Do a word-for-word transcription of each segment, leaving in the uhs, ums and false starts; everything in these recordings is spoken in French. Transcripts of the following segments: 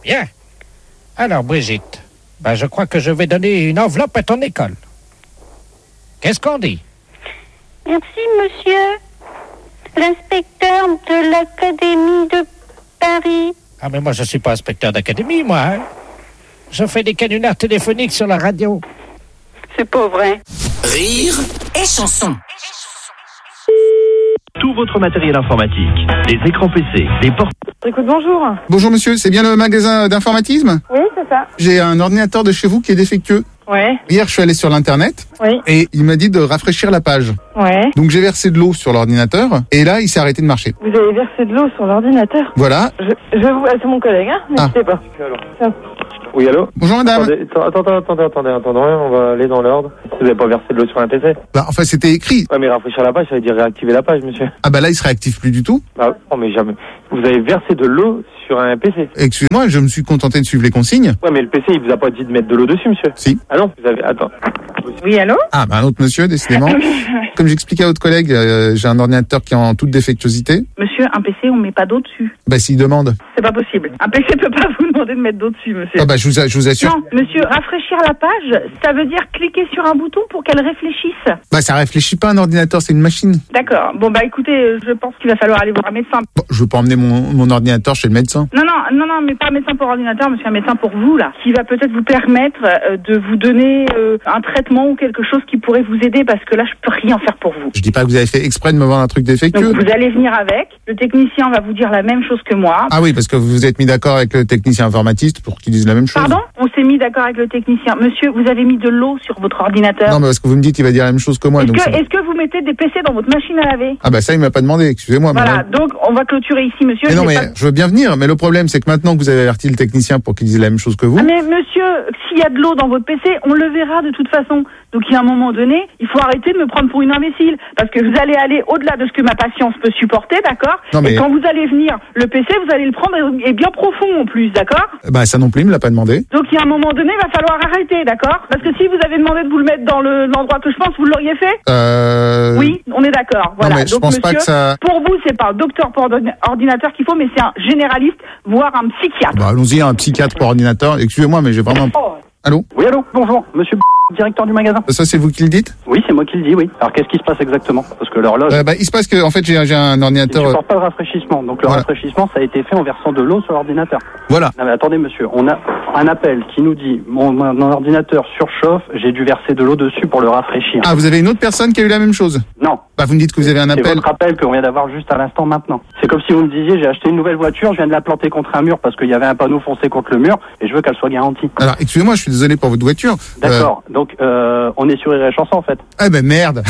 Bien. Alors, Brigitte, ben, je crois que je vais donner une enveloppe à ton école. Qu'est-ce qu'on dit? Merci, monsieur. L'inspecteur de l'Académie de Paris. Ah, mais moi, je suis pas inspecteur d'académie, moi. Hein? Je fais des canulars téléphoniques sur la radio. C'est pas vrai. Rire et chanson. Tout votre matériel informatique, des écrans P C, des portes... Écoute, bonjour. Bonjour monsieur, c'est bien le magasin d'informatisme? Oui, c'est ça. J'ai un ordinateur de chez vous qui est défectueux. Ouais. Hier, je suis allé sur l'internet Oui. et il m'a dit de rafraîchir la page. Ouais. Donc j'ai versé de l'eau sur l'ordinateur et là, il s'est arrêté de marcher. Vous avez versé de l'eau sur l'ordinateur? Voilà. Je, je vous... ah, c'est mon collègue, hein. N'hésitez pas. Tiens. Oui, allô? Bonjour madame. Attendez, attendez, attendez, attendez, attendez, on va aller dans l'ordre. Vous n'avez pas versé de l'eau sur un P C? Bah, enfin, c'était écrit. Ouais, mais rafraîchir la page, ça veut dire réactiver la page, monsieur. Ah bah là, il se réactive plus du tout. Ah, non, mais jamais. Vous avez versé de l'eau sur un P C? Excusez-moi, je me suis contenté de suivre les consignes. Ouais, mais le P C, il vous a pas dit de mettre de l'eau dessus, monsieur? Si. Ah non, vous avez... Attends. Oui, allô? Ah bah un autre monsieur, décidément. Comme j'expliquais à votre collègue, euh, j'ai un ordinateur qui est en toute défectuosité. Monsieur, un P C, on met pas d'eau dessus. Bah s'il demande. C'est pas possible. Un P C peut pas vous demander de mettre d'eau dessus, monsieur. Ah bah je vous, a- je vous assure. Non, monsieur, rafraîchir la page, ça veut dire cliquer sur un bouton pour qu'elle réfléchisse. Bah ça réfléchit pas un ordinateur, c'est une machine. D'accord. Bon, bah écoutez, je pense qu'il va falloir aller voir un médecin. Bon, je veux pas emmener mon, mon ordinateur chez le médecin. Non, non, non, non, mais pas un médecin pour ordinateur, monsieur, un médecin pour vous, là, qui va peut-être vous permettre euh, de vous donner euh, un traitement ou quelque chose qui pourrait vous aider, parce que là, je peux rien faire pour vous. Je dis pas que vous avez fait exprès de me vendre un truc défectueux. Donc, vous allez venir avec, le technicien va vous dire la même chose que moi. Ah oui, parce que vous vous êtes mis d'accord avec le technicien informatiste pour qu'il dise la même chose. Pardon? On s'est mis d'accord avec le technicien. Monsieur, vous avez mis de l'eau sur votre ordinateur. Non, mais parce que vous me dites il va dire la même chose que moi. Est-ce donc que, c'est- est-ce que vous mettez des P C dans votre machine à laver? Ah bah ça, il m'a pas demandé, excusez-moi. mais Voilà, non. donc on va clôturer ici, monsieur. Mais non, J'ai mais pas- je veux bien venir, mais le problème, c'est que maintenant que vous avez averti le technicien pour qu'il dise la même chose que vous... Ah, mais monsieur, s'il y a de l'eau dans votre P C, on le verra de toute façon. Donc il y a un moment donné, il faut arrêter de me prendre pour une imbécile. Parce que vous allez aller au-delà de ce que ma patience peut supporter, d'accord? Non, mais- Et quand vous allez venir, le P C, vous allez le prendre et et bien profond en plus, d'accord? Bah ça non plus, il me l'a pas demandé. Donc il y a un moment donné, il va falloir arrêter, d'accord? Parce que si vous avez demandé de vous le mettre dans le- l'endroit que je pense, vous l'auriez fait? Euh... Oui, on est d'accord. Voilà. mais je Donc, pense monsieur, pas que ça- pour vous, c'est pas un docteur pour ordina- ordinateur qu'il faut, mais c'est un généraliste, voire un psychiatre. Bah allons-y, un psychiatre pour ordinateur. Excusez-moi, mais j'ai vraiment... Oh. Allô? Oui, allô, bonjour, monsieur directeur du magasin. Ça, c'est vous qui le dites? Oui, c'est moi qui le dis, oui. Alors, qu'est-ce qui se passe exactement? Parce que l'horloge, euh, Bah il se passe que, en fait, j'ai j'ai un il ordinateur... ne supporte pas le rafraîchissement. Donc, le Voilà. rafraîchissement, ça a été fait en versant de l'eau sur l'ordinateur. Voilà. Non, mais attendez, monsieur, on a un appel qui nous dit, mon, mon ordinateur surchauffe, j'ai dû verser de l'eau dessus pour le rafraîchir. Ah, vous avez une autre personne qui a eu la même chose? Non, Bah vous me dites que vous avez un c'est appel... votre appel qu'on vient d'avoir juste à l'instant maintenant. C'est comme si vous me disiez, j'ai acheté une nouvelle voiture, je viens de la planter contre un mur parce qu'il y avait un panneau foncé contre le mur et je veux qu'elle soit garantie. Alors, excusez-moi, je suis désolé pour votre voiture. Euh, D'accord, donc euh, on est sur Rire et Chanson en fait. Ah ben merde.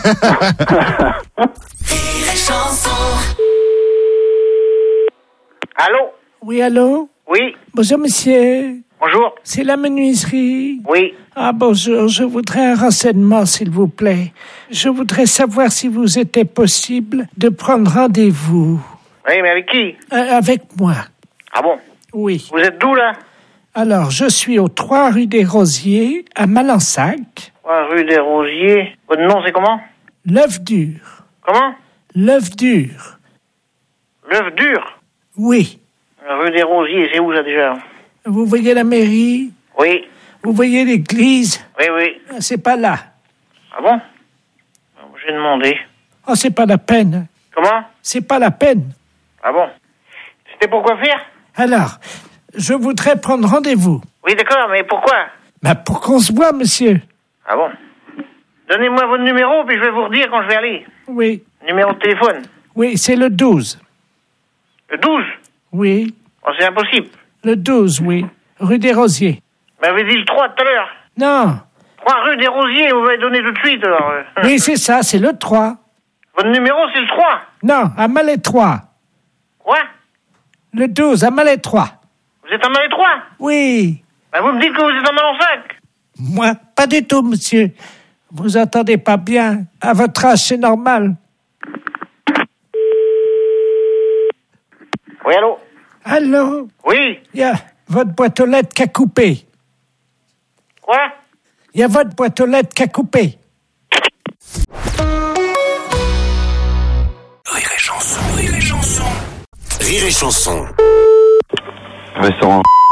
Allô? Oui, allô? Oui, Bonjour, monsieur. bonjour. C'est la menuiserie. Oui, Ah, bonjour. Je voudrais un renseignement, s'il vous plaît. Je voudrais savoir si vous était possible de prendre rendez-vous oui, mais avec qui? euh, avec moi. Ah bon? Oui. Vous êtes d'où, là? Alors, je suis au trois rue des Rosiers, à Malensac. Ouais, rue des Rosiers. Votre nom, c'est comment? L'œuf dur. Comment? L'œuf dur. L'œuf dur. Oui. Rue des Rosiers, c'est où, ça, déjà? Vous voyez la mairie? Oui, Vous voyez l'église? oui, oui. Ah, c'est pas là. Ah bon? J'ai demandé. Oh, c'est pas la peine. Comment? C'est pas la peine. Ah bon? C'était pour quoi faire? Alors, je voudrais prendre rendez-vous. Oui, d'accord, mais pourquoi? Bah, pour qu'on se voit, monsieur. Ah bon? Donnez-moi votre numéro, puis je vais vous redire quand je vais aller. Oui. Numéro de téléphone. Oui, c'est le douze. Le douze? Oui. Oh, c'est impossible. Le douze, oui. Rue des Rosiers. Vous m'avez dit le trois tout à l'heure. Non. trois rue des Rosiers, vous m'avez donné tout de suite, alors. euh. Oui, c'est ça, c'est le trois. Votre numéro, c'est le trois. Non, à Malais trois. Quoi? Le douze, à Malais trois. Vous êtes en Malais trois? Oui. Ben, vous me dites que vous êtes en Malensac. Moi, pas du tout, monsieur. Vous entendez pas bien. À votre âge, c'est normal. Oui, allô? Allô? Oui. Il y a votre boîte aux lettres qui a coupé. Quoi? Il y a votre boîte aux lettres qui a coupé. Rire et chanson, rire et chanson. Rire et chanson. Restaurant.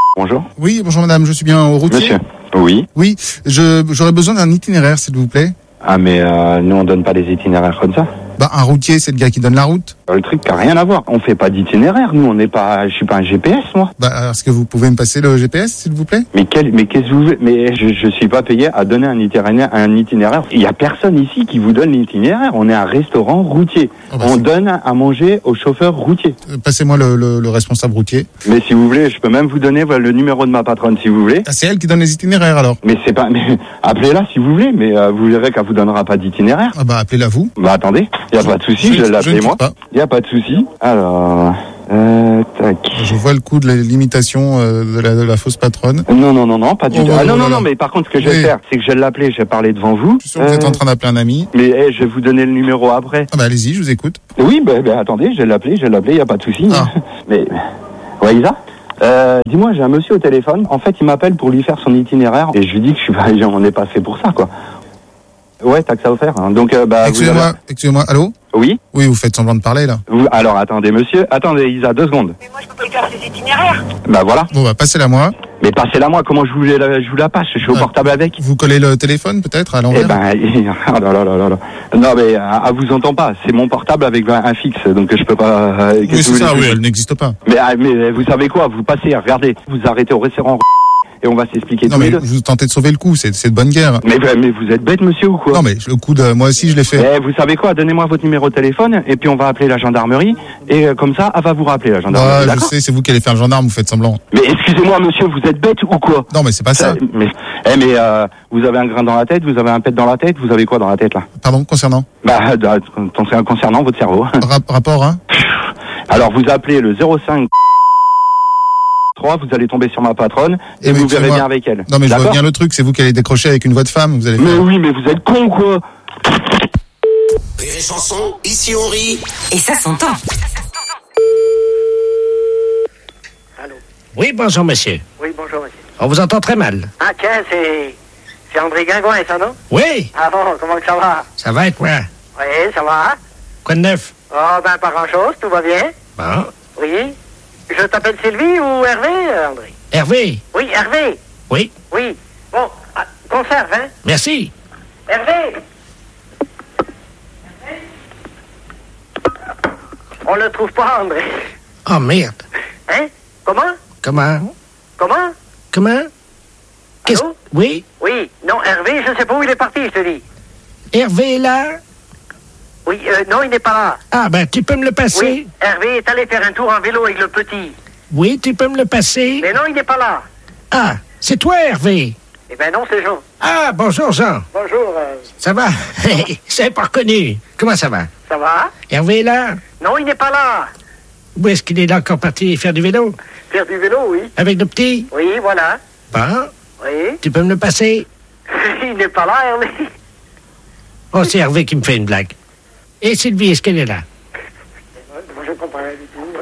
Bonjour. Oui, bonjour madame, je suis bien au routier. Monsieur. Oui. Oui, je, j'aurais besoin d'un itinéraire, s'il vous plaît. Ah, mais euh, nous, on donne pas des itinéraires comme ça. Bah, un routier, c'est le gars qui donne la route. Le truc qui a rien à voir. On fait pas d'itinéraire, nous, on n'est pas, je suis pas un G P S, moi. Bah, alors, est-ce que vous pouvez me passer le G P S, s'il vous plaît? Mais quel, mais qu'est-ce que vous voulez? Mais je, je suis pas payé à donner un itinéraire, un itinéraire. Il y a personne ici qui vous donne l'itinéraire. On est un restaurant routier. Oh bah, on c'est... donne à manger aux chauffeurs routiers. Euh, passez-moi le, le, le responsable routier. Mais si vous voulez, je peux même vous donner voilà, le numéro de ma patronne, si vous voulez. Ah, c'est elle qui donne les itinéraires, alors? Mais c'est pas, mais appelez-la si vous voulez, mais euh, vous verrez qu'elle vous donnera pas d'itinéraire. Ah bah, appelez-la vous. Bah, attendez. Y a pas de souci, je, je vais l'appeler moi. Il n'y a pas de souci. Alors, euh, tac. Je vois le coup de l'imitation euh, de, la, de la fausse patronne. Non, non, non, non, pas du oh, tout. Oh, ah non, oh, non, oh, non, mais par contre, ce que je vais oui. faire, c'est que je vais l'appeler, je vais parler devant vous. Je suis sûr que euh... vous êtes en train d'appeler un ami. Mais hey, je vais vous donner le numéro après. Ah bah allez-y, je vous écoute. Oui, bah, bah attendez, je vais l'appeler, je vais l'appeler, il n'y a pas de souci. Ah. Mais, ouais, Isa euh, dis-moi, j'ai un monsieur au téléphone. En fait, il m'appelle pour lui faire son itinéraire. Et je lui dis que je suis pas, on n'est pas fait pour ça, quoi. Ouais, t'as que ça à faire. Hein. Donc, euh, bah, excusez-moi, avez... excusez-moi, allô? Oui? Oui, vous faites semblant de parler, là. Vous... Alors, attendez, monsieur. Attendez, Isa, deux secondes. Mais moi, je peux pas lui faire ses itinéraires. Bah, voilà. Bon, bah, passez-la moi. Mais passez-la moi, comment je vous la, je vous la passe? Je suis au ah, portable avec. Vous collez le téléphone, peut-être, à l'envers? Eh ben, oh là là là là là. Non, mais, elle vous entend pas. C'est mon portable avec un fixe, donc je peux pas... Euh, oui, c'est ça, oui, elle n'existe pas. Mais, mais, vous savez quoi? Vous passez, regardez, vous arrêtez au restaurant... Et on va s'expliquer tous les deux. Non, mais vous tentez de sauver le coup, c'est, c'est de bonne guerre. Mais, mais vous êtes bête, monsieur, ou quoi? Non, mais le coup de, moi aussi, je l'ai fait. Eh, vous savez quoi? Donnez-moi votre numéro de téléphone, et puis on va appeler la gendarmerie, et euh, comme ça, elle va vous rappeler, la gendarmerie. Ah, je sais, c'est vous qui allez faire le gendarme, vous faites semblant. Mais excusez-moi, monsieur, vous êtes bête ou quoi? Non, mais c'est pas ça. ça. Mais, eh, mais, euh, vous avez un grain dans la tête, vous avez un pet dans la tête, vous avez quoi dans la tête, là? Pardon, concernant? Bah, concernant votre cerveau. Ra- rapport, hein? Alors, vous appelez le zéro cinq vous allez tomber sur ma patronne et, et vous verrez bien avec elle. Non mais D'accord, je vois bien le truc, c'est vous qui allez décrocher avec une voix de femme, vous allez Mais faire... oui, mais vous êtes con quoi. Rire et chanson, ici on rit. Et ça s'entend. Allô. Oui, bonjour monsieur. Oui, bonjour monsieur. On vous entend très mal. Ah tiens, c'est... C'est André Guingouin, ça non? Oui. Ah bon, comment que ça va? Ça va et toi? Oui, ça va. Quoi de neuf? Oh ben pas grand-chose, tout va bien. Bon. Oui. Je t'appelle Sylvie ou Hervé, André? Hervé. Oui, Hervé. Oui. Oui. Bon, ah, conserve, hein? Merci. Hervé. Hervé. On le trouve pas, André. Oh merde. Hein? Comment? Comment? Comment? Comment? Qu'est-ce... Allô? Oui? Oui. Non, Hervé, je sais pas où il est parti, je te dis. Hervé est là? Oui, euh, non, il n'est pas là. Ah, ben, tu peux me le passer? Oui, Hervé est allé faire un tour en vélo avec le petit. Oui, tu peux me le passer? Mais non, il n'est pas là. Ah, c'est toi, Hervé? Eh ben non, c'est Jean. Ah, bonjour, Jean. Bonjour. Euh... Ça va? C'est pas reconnu. Comment ça va? Ça va? Hervé est là? Non, il n'est pas là. Où est-ce qu'il est là encore parti faire du vélo? Faire du vélo, oui. Avec le petit? Oui, voilà. Bon. Oui. Tu peux me le passer? Il n'est pas là, Hervé. Oh, c'est Hervé qui me fait une blague. Et Sylvie, est-ce qu'elle est là? Je comprends rien du tout.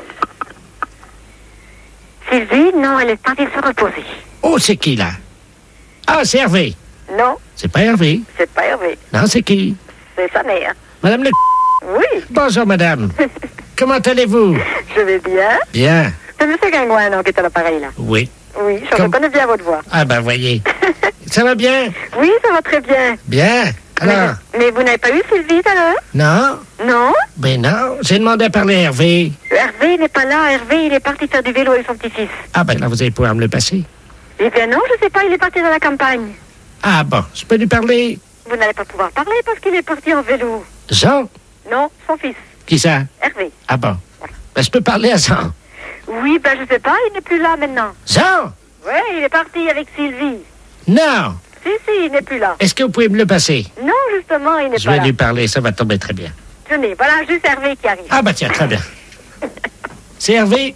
Sylvie, non, elle est partie se reposer. Oh, c'est qui, là? Ah, c'est Hervé. Non. C'est pas Hervé. C'est pas Hervé. Non, c'est qui? C'est sa mère. Madame le... Oui. Bonjour, madame. Comment allez-vous? Je vais bien. Bien. C'est monsieur Guingouin, non, qui est à l'appareil, là? Oui. Oui, je Comme... reconnais bien votre voix. Ah, ben, voyez. Ça va bien? Oui, ça va très bien. Bien. Alors? Mais, mais vous n'avez pas eu Sylvie tout à l'heure? Non. Non? Ben non, j'ai demandé à parler à Hervé. Hervé n'est pas là, Hervé, il est parti faire du vélo avec son petit-fils. Ah ben là, vous allez pouvoir me le passer. Eh bien non, je sais pas, il est parti dans la campagne. Ah bon, je peux lui parler? Vous n'allez pas pouvoir parler parce qu'il est parti en vélo. Jean? Non, son fils. Qui ça? Hervé. Ah bon. Voilà. Ben je peux parler à Jean? Oui, ben je sais pas, il n'est plus là maintenant. Jean? Oui, il est parti avec Sylvie. Non. Si, si, il n'est plus là. Est-ce que vous pouvez me le passer? Non, justement, il n'est je pas là. Je vais lui parler, ça va tomber très bien. Tenez, voilà juste Hervé qui arrive. Ah bah tiens, très bien. C'est Hervé?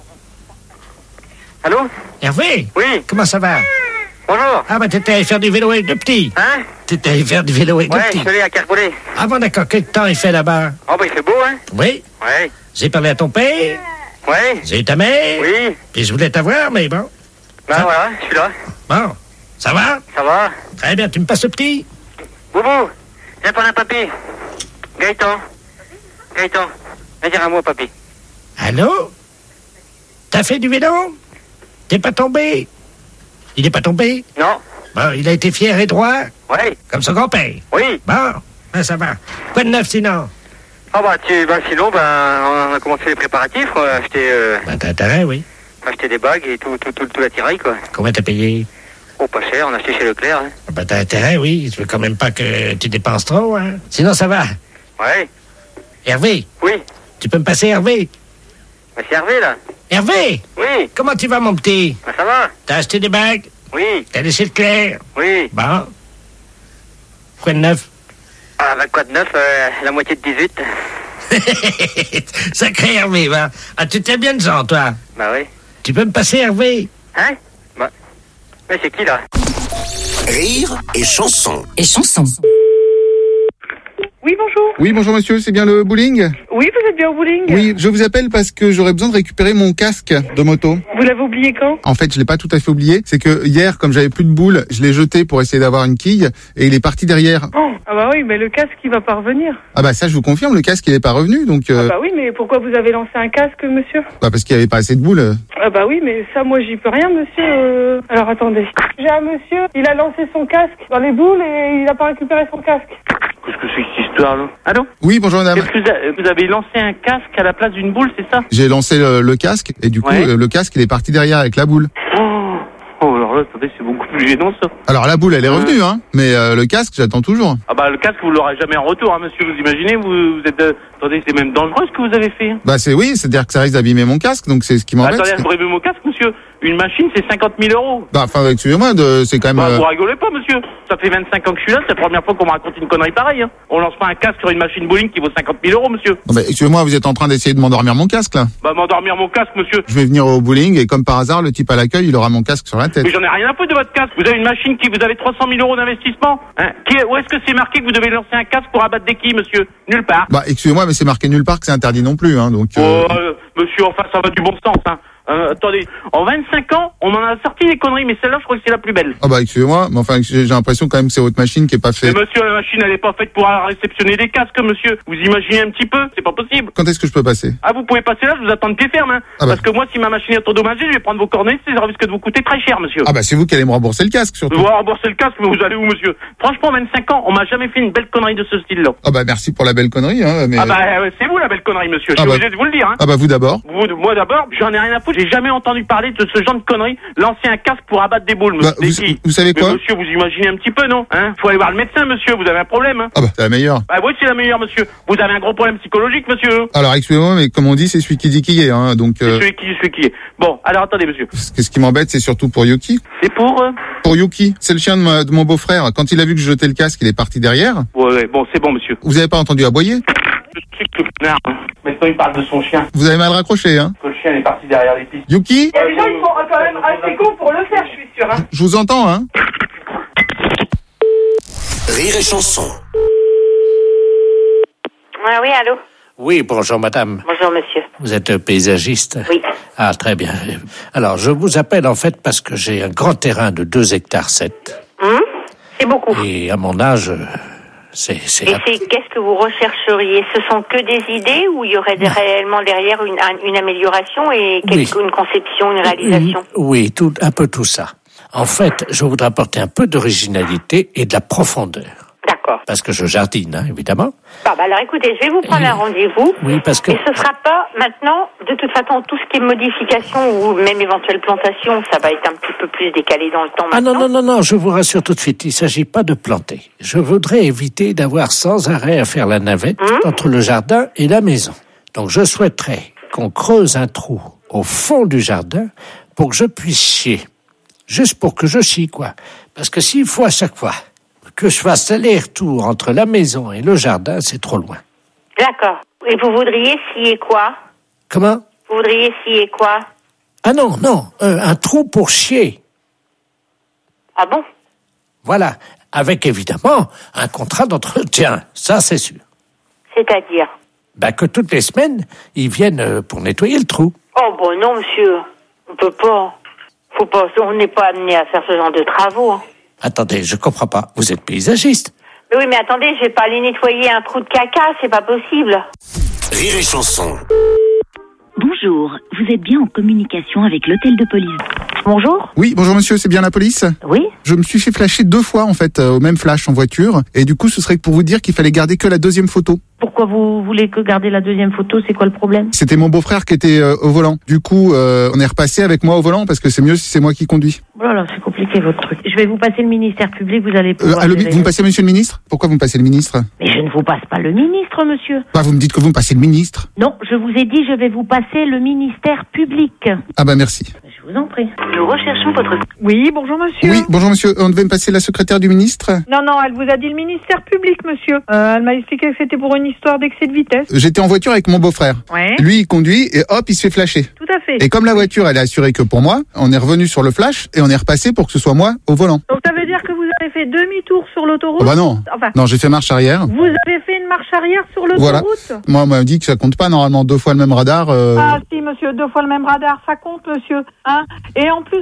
Allô? Hervé? Oui. Comment ça va? Bonjour. Ah bah t'étais allé faire du vélo avec le petit. Hein? T'étais allé faire du vélo avec ouais, le petit. Ouais, je suis allé à Carpollet. Ah bon, d'accord. Quel temps il fait là-bas? Oh bah il fait beau, hein? Oui. Ouais. J'ai parlé à ton père. Ouais. J'ai eu ta mère. Oui. Puis je voulais t'avoir, mais bon. Ben ah. voilà, je suis là. Bon. Ça va? Ça va. Très bien, tu me passes le petit? Boubou, viens prendre un papy. Gaëtan. Gaëtan, viens dire à moi, papy. Allô? T'as fait du vélo? T'es pas tombé? Il n'est pas tombé? Non. Bon, il a été fier et droit? Oui. Comme son grand-père? Oui. Bon, ben ça va. Quoi de neuf sinon? Ah bah, tu, bah sinon, ben, on a commencé les préparatifs, on a acheté, euh, Ben t'as intérêt, oui. acheté des bagues et tout, tout, tout, tout l'attirail, quoi. Combien t'as payé? Oh, pas cher, on a acheté chez Leclerc, hein. Ben t'as intérêt, oui. Je veux quand même pas que tu dépenses trop, hein. Sinon ça va. Ouais. Hervé? Oui. Tu peux me passer Hervé? Bah, c'est Hervé, là. Hervé? Oui. Comment tu vas, mon petit? Bah, ça va? T'as acheté des bagues? Oui. T'as laissé Leclerc? Oui. Bon. Quoi de neuf? Ah, bah, quoi de neuf, euh, la moitié de dix-huit. Sacré Hervé, va. Ah, tu t'es bien de gens, toi. Bah oui. Tu peux me passer Hervé? Hein? Bah. Mais c'est qui, là? Rire et chanson. Et chanson. Oui, bonjour. Oui, bonjour monsieur, c'est bien le bowling? Oui, vous êtes bien au bowling? Oui, je vous appelle parce que j'aurais besoin de récupérer mon casque de moto. Vous l'avez oublié quand? En fait, je l'ai pas tout à fait oublié. C'est que hier, comme j'avais plus de boules, je l'ai jeté pour essayer d'avoir une quille et il est parti derrière. Oh, ah bah oui, mais le casque, il va pas revenir. Ah bah ça, je vous confirme, le casque il est pas revenu, donc. Euh... Ah bah oui, mais pourquoi vous avez lancé un casque, monsieur? Bah parce qu'il y avait pas assez de boules. Ah bah oui, mais ça, moi, j'y peux rien, monsieur. Euh... Alors attendez. J'ai un monsieur, il a lancé son casque dans les boules et il a pas récupéré son casque. Qu'est-ce que c'est que cette histoire, là? Allô? Oui, bonjour madame. Est-ce que vous avez, vous avez lancé un casque à la place d'une boule, c'est ça? J'ai lancé le, le casque et du coup Ouais. le, le casque il est parti derrière avec la boule. Oh, oh alors là, attendez, c'est beaucoup plus gênant, ça. Alors la boule elle est revenue hein, mais euh, le casque j'attends toujours. Ah bah le casque, vous l'aurez jamais en retour, hein, monsieur. Vous imaginez, vous, vous êtes... euh, attendez, c'est même dangereux ce que vous avez fait. Bah c'est oui, c'est-à-dire que ça risque d'abîmer mon casque, donc c'est ce qui m'embête. Attendez, vous brévez mon casque, monsieur. Une machine, c'est cinquante mille euros. Bah enfin excusez-moi, de, c'est quand même. Bah, euh, vous rigolez pas, monsieur. Ça fait vingt-cinq ans que je suis là, c'est la première fois qu'on me raconte une connerie pareille. Hein. On lance pas un casque sur une machine bowling qui vaut cinquante mille euros, monsieur. non, mais excusez-moi, vous êtes en train d'essayer de m'endormir mon casque là. Bah, m'endormir mon casque, monsieur. Je vais venir au bowling et comme par hasard, le type à l'accueil, il aura mon casque sur la tête. Mais j'en ai rien à foutre de votre casque. Vous avez une machine qui, vous avez trois cent mille euros d'investissement. Hein. Qui est- où est-ce que c'est marqué que vous devez lancer un casque pour abattre des quilles, monsieur? Nulle part. Bah excusez-moi, mais c'est marqué nulle part que c'est interdit non plus, hein, donc. euh, Oh, euh, monsieur, enfin, ça va du bon sens, hein. Euh, attendez, en vingt-cinq ans, on en a sorti des conneries, mais celle-là, je crois que c'est la plus belle. Ah bah excusez-moi, mais enfin j'ai j'ai l'impression quand même que c'est votre machine qui est pas Mais faite. monsieur, la machine, elle est pas faite pour réceptionner des casques, monsieur. Vous imaginez un petit peu? C'est pas possible. Quand est-ce que je peux passer? Ah, vous pouvez passer là, je vous attends de pied ferme, hein. Ah bah. Parce que moi, si ma machine est endommagée, je vais prendre vos coordonnées, ça risque de vous coûter très cher, monsieur. Ah bah c'est vous qui allez me rembourser le casque surtout. Vous allez rembourser le casque, mais vous allez où, monsieur? Franchement, vingt-cinq ans, on m'a jamais fait une belle connerie de ce style-là. Ah bah merci pour la belle connerie, hein, mais. Ah bah, euh, c'est vous la belle connerie, monsieur. Je Ah suis bah. obligé de vous le dire, hein. Ah bah vous d'abord. Vous, moi d'abord, j'en ai rien à foutre. J'ai jamais entendu parler de ce genre de conneries. Lancer un casque pour abattre des boules, monsieur. Bah, vous, Des quilles. vous savez Mais quoi? monsieur, vous imaginez un petit peu, non? Hein? Faut aller voir le médecin, monsieur. Vous avez un problème, hein? Ah bah c'est la meilleure. Bah oui, c'est la meilleure, monsieur. Vous avez un gros problème psychologique, monsieur. Alors excusez-moi, mais comme on dit, c'est celui qui dit qui est, hein, donc. C'est Euh, celui qui, celui qui est. Bon, alors attendez, monsieur. ce ce qui m'embête, c'est surtout pour Yuki. C'est pour... euh, Pour Yuki, c'est le chien de, ma- de mon beau-frère. Quand il a vu que je jetais le casque, il est parti derrière. Ouais, ouais, bon, c'est bon, monsieur. Vous avez pas entendu aboyer? Je sais que le connard, hein. Maintenant, il parle de son chien. Vous avez mal raccroché, hein? Que le chien est parti derrière les pistes. Yuki? Il y a des gens qui sont quand même assez cons pour le faire, je suis sûr. Hein. Je vous entends, hein? Rire et chanson. Ah oui, allô? Oui, bonjour madame. Bonjour, monsieur. Vous êtes paysagiste? Oui. Ah, très bien. Alors, je vous appelle en fait parce que j'ai un grand terrain de deux hectares sept. Hum C'est beaucoup. Et à mon âge, euh, c'est... c'est Et c'est qu'est-ce que vous rechercheriez? Ce sont que des idées ou il y aurait des, réellement derrière une, un- une amélioration et quelque, Oui. une conception, une réalisation? Oui, tout, un peu tout ça. En fait, je voudrais apporter un peu d'originalité et de la profondeur. D'accord. Parce que je jardine, hein, évidemment. Bah, bah, alors écoutez, je vais vous prendre Et- un rendez-vous. Oui, parce que... Et ce sera pas maintenant, de toute façon, tout ce qui est modification ou même éventuelle plantation, ça va être un petit peu plus décalé dans le temps Ah maintenant. non, non, non, non, je vous rassure tout de suite, il ne s'agit pas de planter. Je voudrais éviter d'avoir sans arrêt à faire la navette Mmh. entre le jardin et la maison. Donc je souhaiterais qu'on creuse un trou au fond du jardin pour que je puisse chier. Juste pour que je chie, quoi. Parce que s'il faut à chaque fois que je fasse aller-retour entre la maison et le jardin, c'est trop loin. D'accord. Et vous voudriez scier quoi? Comment? Vous voudriez scier quoi? Ah non, non, euh, un trou pour chier. Ah bon? Voilà, avec évidemment un contrat d'entretien, ça c'est sûr. C'est-à-dire? Ben que toutes les semaines, ils viennent euh, pour nettoyer le trou. Oh bon non, monsieur. On peut pas. Faut pas. On n'est pas amené à faire ce genre de travaux. Hein. Attendez, je comprends pas, vous êtes paysagiste. Mais oui, mais attendez, je vais pas aller nettoyer un trou de caca, c'est pas possible. Rire et chanson. Bonjour, vous êtes bien en communication avec l'hôtel de police. Bonjour. Oui, bonjour monsieur, c'est bien la police? Oui. Je me suis fait flasher deux fois en fait, euh, au même flash en voiture, et du coup ce serait pour vous dire qu'il fallait garder que la deuxième photo. Pourquoi vous voulez que garder la deuxième photo? C'est quoi le problème? C'était mon beau-frère qui était euh, au volant. Du coup, euh, on est repassé avec moi au volant parce que c'est mieux si c'est moi qui conduis. Oh là là, c'est compliqué votre truc. Je vais vous passer le ministère public, vous allez Euh, pouvoir... allô, gérer. vous me passez monsieur le ministre? Pourquoi vous me passez le ministre? Mais je ne vous passe pas le ministre, monsieur. Bah, vous me dites que vous me passez le ministre. Non, je vous ai dit, je vais vous passer le ministère public. Ah bah merci. Je vous en prie. Nous recherchons votre... Oui, bonjour monsieur. Oui, bonjour monsieur, on devait me passer la secrétaire du ministre. Non, non, elle vous a dit le ministère public, monsieur. Euh, elle m'a expliqué que c'était pour une histoire d'excès de vitesse. J'étais en voiture avec mon beau-frère. Ouais. Lui, il conduit et hop, il se fait flasher. Tout à fait. Et comme la voiture, elle est assurée que pour moi, on est revenu sur le flash et on est repassé pour que ce soit moi au volant. Donc ça veut dire que vous avez fait demi-tour sur l'autoroute? Oh bah non. Enfin, Non, j'ai fait marche arrière. vous avez fait une marche arrière sur l'autoroute? Voilà. Moi, on m'a dit que ça compte pas normalement deux fois le même radar. Euh... Ah si, monsieur, deux fois le même radar, ça compte, monsieur. Hein? Et en plus,